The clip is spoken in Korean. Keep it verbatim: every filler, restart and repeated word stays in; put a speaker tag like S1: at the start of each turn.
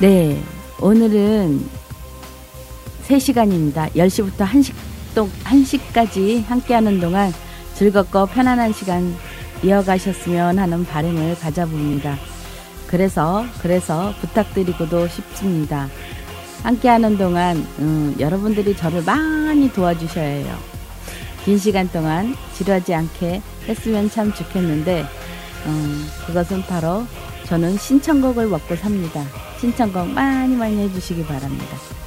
S1: 네, 오늘은 세 시간입니다. 열 시부터 한 시, 한 시까지 함께하는 동안 즐겁고 편안한 시간 이어가셨으면 하는 바람을 가져봅니다. 그래서 그래서 부탁드리고도 싶습니다. 함께하는 동안 음, 여러분들이 저를 많이 도와주셔야 해요. 긴 시간 동안 지루하지 않게 했으면 참 좋겠는데 음, 그것은 바로 저는 신청곡을 먹고 삽니다. 신청곡 많이 많이 해주시기 바랍니다.